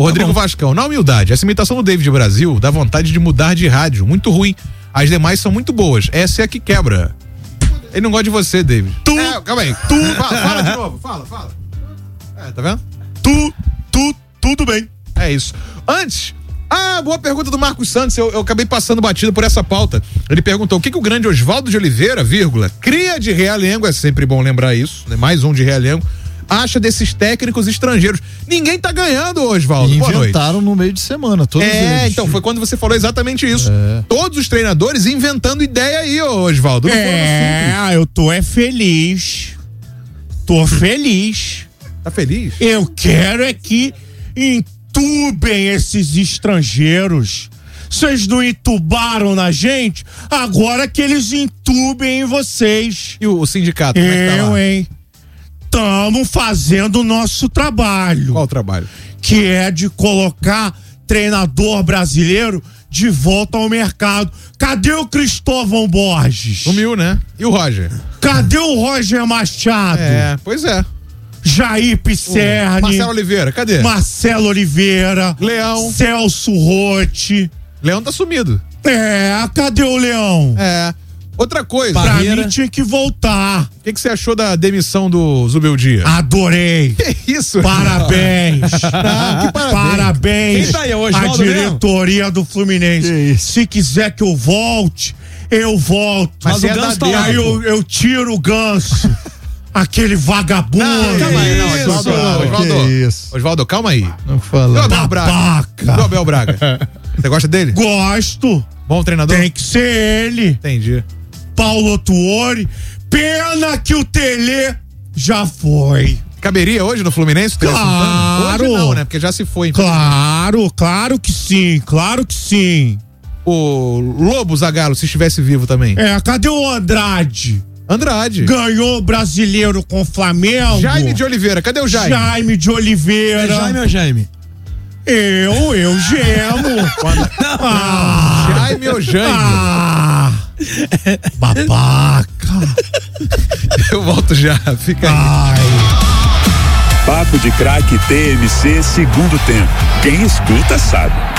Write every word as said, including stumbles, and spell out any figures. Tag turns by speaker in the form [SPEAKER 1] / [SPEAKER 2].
[SPEAKER 1] O Rodrigo tá Vascão, na humildade, essa imitação do David Brasil dá vontade de mudar de rádio, muito ruim. As demais são muito boas, essa é a que quebra. Ele não gosta de você, David.
[SPEAKER 2] Tu,
[SPEAKER 1] é, calma aí.
[SPEAKER 2] Tu,
[SPEAKER 1] fala, fala de novo, fala, fala. É, tá vendo?
[SPEAKER 2] Tu, tu, tudo bem.
[SPEAKER 1] É isso. Antes, ah, boa pergunta do Marcos Santos, eu, eu acabei passando batido por essa pauta. Ele perguntou, o que que o grande Oswaldo de Oliveira, vírgula, cria de realengo, é sempre bom lembrar isso, né? Mais um de realengo, acha desses técnicos estrangeiros. Ninguém tá ganhando, Oswaldo. Boa noite.
[SPEAKER 3] Inventaram no meio de semana, todos
[SPEAKER 1] É,
[SPEAKER 3] eles.
[SPEAKER 1] então, foi quando você falou exatamente isso.
[SPEAKER 3] É.
[SPEAKER 1] Todos os treinadores inventando ideia aí, ô Oswaldo. Não
[SPEAKER 2] É, eu tô é feliz. Tô feliz.
[SPEAKER 1] Tá feliz?
[SPEAKER 2] Eu quero é que entubem esses estrangeiros. Vocês não entubaram na gente? Agora que eles entubem em vocês.
[SPEAKER 1] E o, o sindicato, como é que tá lá?
[SPEAKER 2] Eu, hein? Estamos fazendo o nosso trabalho.
[SPEAKER 1] Qual o trabalho?
[SPEAKER 2] Que é de colocar treinador brasileiro de volta ao mercado. Cadê o Cristóvão Borges?
[SPEAKER 1] Sumiu, né? E o Roger?
[SPEAKER 2] Cadê o Roger Machado?
[SPEAKER 1] É, pois é.
[SPEAKER 2] Jair Pisserni.
[SPEAKER 1] Marcelo Oliveira, cadê?
[SPEAKER 2] Marcelo Oliveira.
[SPEAKER 1] Leão.
[SPEAKER 2] Celso Rotti.
[SPEAKER 1] Leão tá sumido.
[SPEAKER 2] É, cadê o Leão?
[SPEAKER 1] É. Outra coisa.
[SPEAKER 2] Pra mim tinha que voltar.
[SPEAKER 1] O que, que você achou da demissão do Zubeldia?
[SPEAKER 2] Adorei.
[SPEAKER 1] Que isso?
[SPEAKER 2] Parabéns.
[SPEAKER 1] Ah, que parabéns.
[SPEAKER 2] Parabéns.
[SPEAKER 4] Quem tá aí,
[SPEAKER 2] a
[SPEAKER 4] Oswaldo
[SPEAKER 2] diretoria do Fluminense. Se quiser que eu volte, eu volto.
[SPEAKER 1] Mas
[SPEAKER 4] Mas o
[SPEAKER 1] é
[SPEAKER 4] Ganso
[SPEAKER 1] da
[SPEAKER 4] tá lá,
[SPEAKER 2] Aí
[SPEAKER 1] dele,
[SPEAKER 2] eu, eu tiro o Ganso. Aquele vagabundo.
[SPEAKER 1] Não, calma aí, não,
[SPEAKER 3] isso,
[SPEAKER 1] Oswaldo,
[SPEAKER 3] cara,
[SPEAKER 1] Oswaldo,
[SPEAKER 3] que isso.
[SPEAKER 1] Oswaldo, calma aí.
[SPEAKER 3] Não
[SPEAKER 1] E o
[SPEAKER 3] fala.
[SPEAKER 1] Abel Braga?
[SPEAKER 2] Babaca.
[SPEAKER 1] E o Abel Braga? Você gosta dele?
[SPEAKER 2] Gosto.
[SPEAKER 1] Bom treinador?
[SPEAKER 2] Tem que ser ele.
[SPEAKER 1] Entendi.
[SPEAKER 2] Paulo Tuori. Pena que o Tele já foi.
[SPEAKER 1] Caberia hoje no Fluminense?
[SPEAKER 2] Claro.
[SPEAKER 1] Hoje não, né? Porque já se foi.
[SPEAKER 2] Claro, claro que sim, claro que sim.
[SPEAKER 1] O Lobo Zagallo, se estivesse vivo também.
[SPEAKER 2] É, cadê o Andrade?
[SPEAKER 1] Andrade.
[SPEAKER 2] Ganhou o brasileiro com o Flamengo.
[SPEAKER 1] Jaime de Oliveira, cadê o Jaime?
[SPEAKER 2] Jaime de Oliveira.
[SPEAKER 4] É Jaime ou Jaime?
[SPEAKER 2] Eu, eu gemo. Ah,
[SPEAKER 1] Jaime ou Jaime?
[SPEAKER 2] ah, babaca.
[SPEAKER 1] Eu volto já, fica aí.
[SPEAKER 2] Ai.
[SPEAKER 5] Papo de Craque T M C segundo tempo. Quem escuta sabe.